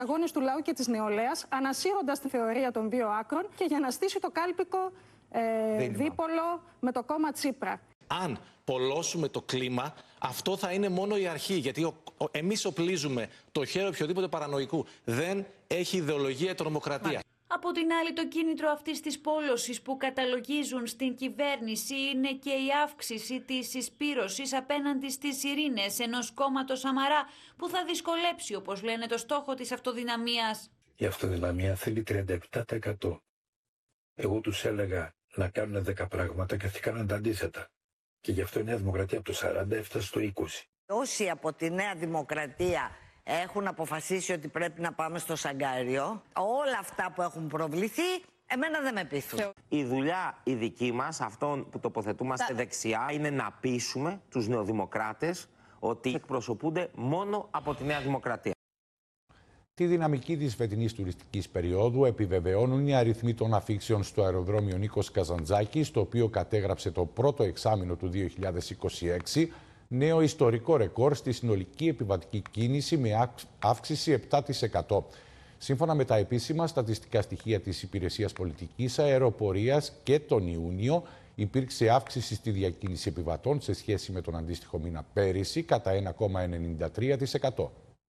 Αγώνες του λαού και της νεολαίας, ανασύροντας τη θεωρία των δύο άκρων και για να στήσει το κάλπικο δίπολο με το κόμμα Τσίπρα. Αν πολλώσουμε το κλίμα, αυτό θα είναι μόνο η αρχή. Γιατί εμείς οπλίζουμε το χέρι οποιοδήποτε παρανοϊκού. Δεν έχει ιδεολογία η τρομοκρατία. Από την άλλη, το κίνητρο αυτής της πόλωσης που καταλογίζουν στην κυβέρνηση είναι και η αύξηση της συσπήρωσης απέναντι στις ειρήνες ενός κόμματος Σαμαρά που θα δυσκολέψει, όπως λένε, το στόχο της αυτοδυναμίας. Η αυτοδυναμία θέλει 37%. Εγώ τους έλεγα να κάνουν 10 πράγματα και αυτοί κάναν τα αντίθετα. Και γι' αυτό η Νέα Δημοκρατία από το 40 έφτασε στο 20. Όσοι από τη Νέα Δημοκρατία έχουν αποφασίσει ότι πρέπει να πάμε στο Σαγκάριο, όλα αυτά που έχουν προβληθεί, εμένα δεν με πείθουν. Η δουλειά η δική μας, αυτόν που τοποθετούμαστε δεξιά, είναι να πείσουμε τους νεοδημοκράτες ότι εκπροσωπούνται μόνο από τη Νέα Δημοκρατία. Τη δυναμική της φετινής τουριστικής περίοδου επιβεβαιώνουν οι αριθμοί των αφήξεων στο αεροδρόμιο Νίκος Καζαντζάκης, το οποίο κατέγραψε το πρώτο εξάμηνο του 2026, νέο ιστορικό ρεκόρ στη συνολική επιβατική κίνηση με αύξηση 7%. Σύμφωνα με τα επίσημα στατιστικά στοιχεία της Υπηρεσίας Πολιτικής Αεροπορίας, και τον Ιούνιο υπήρξε αύξηση στη διακίνηση επιβατών σε σχέση με τον αντίστοιχο μήνα πέρυσι κατά 1,93%.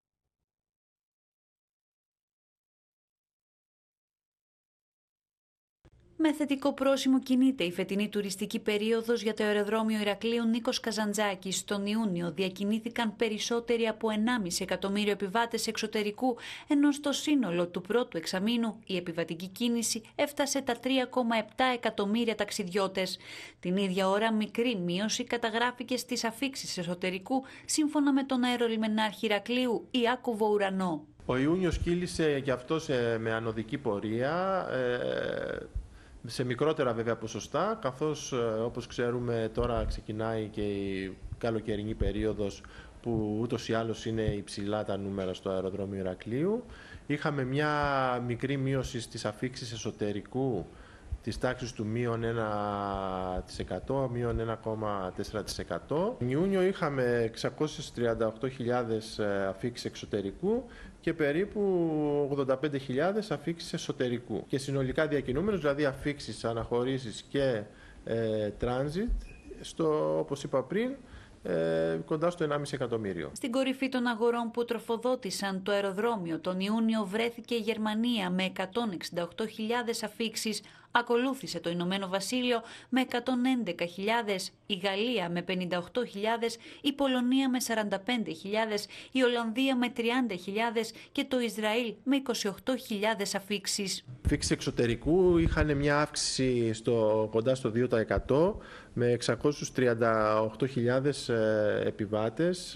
Με θετικό πρόσημο κινείται η φετινή τουριστική περίοδος για το αεροδρόμιο Ηρακλείου Νίκος Καζαντζάκης. Τον Ιούνιο διακινήθηκαν περισσότεροι από 1,5 εκατομμύριο επιβάτες εξωτερικού, ενώ στο σύνολο του πρώτου εξαμήνου η επιβατική κίνηση έφτασε τα 3,7 εκατομμύρια ταξιδιώτες. Την ίδια ώρα μικρή μείωση καταγράφηκε στις αφήξεις εσωτερικού, σύμφωνα με τον αερολιμενάρχη Ηρακλείου Ιάκωβο Ουρανό. Ο Ιούνιος κύλησε και αυτός με ανωδική πορεία, σε μικρότερα βέβαια ποσοστά, καθώς όπως ξέρουμε τώρα ξεκινάει και η καλοκαιρινή περίοδος που ούτως ή άλλως είναι υψηλά τα νούμερα στο αεροδρόμιο Ηρακλείου. Είχαμε μια μικρή μείωση στις αφήξεις εσωτερικού της τάξης του μείον 1%, μείον 1,4%. Τον Ιούνιο είχαμε 638.000 αφήξεις εξωτερικού και περίπου 85.000 αφήξεις εσωτερικού. Και συνολικά διακινούμενους, δηλαδή αφήξεις, αναχωρήσεις και transit, όπως είπα πριν, κοντά στο 1,5 εκατομμύριο. Στην κορυφή των αγορών που τροφοδότησαν το αεροδρόμιο τον Ιούνιο βρέθηκε η Γερμανία με 168.000 αφήξεις, ακολούθησε το Ηνωμένο Βασίλειο με 111.000, η Γαλλία με 58.000, η Πολωνία με 45.000, η Ολλανδία με 30.000 και το Ισραήλ με 28.000 αφήξεις. Αφήξεις εξωτερικού είχαν μια αύξηση κοντά στο 2% με 638.000 επιβάτες,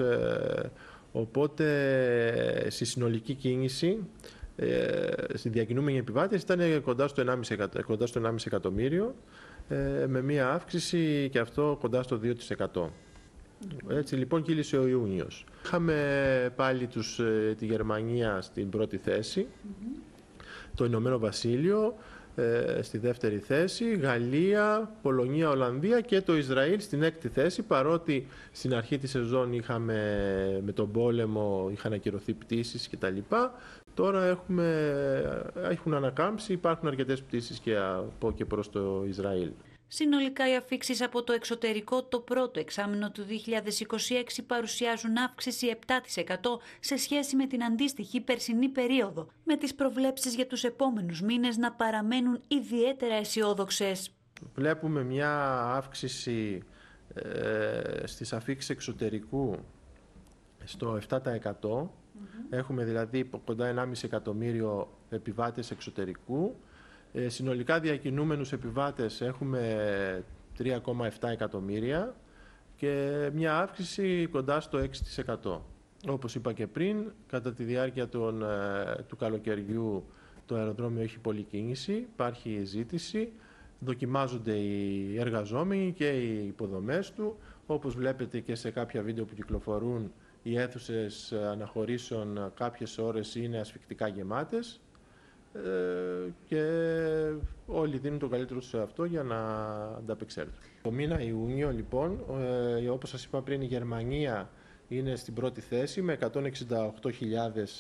οπότε στη συνολική κίνηση, στη διακινούμενη επιβάτες ήταν κοντά στο 1,5 εκατομμύριο, με μια αύξηση και αυτό κοντά στο 2%. Έτσι λοιπόν κύλησε ο Ιούνιος. Είχαμε πάλι τη Γερμανία στην πρώτη θέση, το Ηνωμένο Βασίλειο στη δεύτερη θέση, Γαλλία, Πολωνία, Ολλανδία και το Ισραήλ στην έκτη θέση, παρότι στην αρχή της σεζόν με τον πόλεμο είχαν ακυρωθεί πτήσεις κτλ. Τώρα έχουν ανακάμψει, υπάρχουν αρκετές πτήσεις και από και προς το Ισραήλ. Συνολικά οι αφήξεις από το εξωτερικό το πρώτο εξάμηνο του 2026 παρουσιάζουν αύξηση 7% σε σχέση με την αντίστοιχη περσινή περίοδο, με τις προβλέψεις για τους επόμενους μήνες να παραμένουν ιδιαίτερα αισιόδοξες. Βλέπουμε μια αύξηση στις αφήξεις εξωτερικού στο 7%. Έχουμε δηλαδή κοντά 1,5 εκατομμύριο επιβάτες εξωτερικού. Συνολικά διακινούμενους επιβάτες έχουμε 3,7 εκατομμύρια και μια αύξηση κοντά στο 6%. Όπως είπα και πριν, κατά τη διάρκεια του καλοκαιριού το αεροδρόμιο έχει πολλή κίνηση, υπάρχει ζήτηση, δοκιμάζονται οι εργαζόμενοι και οι υποδομές του. Όπως βλέπετε και σε κάποια βίντεο που κυκλοφορούν, οι αίθουσες αναχωρήσεων κάποιες ώρες είναι ασφυκτικά γεμάτες και όλοι δίνουν το καλύτερο σε αυτό για να ανταπεξέλθουν. Το μήνα Ιούνιο, λοιπόν, όπως σας είπα πριν, η Γερμανία είναι στην πρώτη θέση με 168.000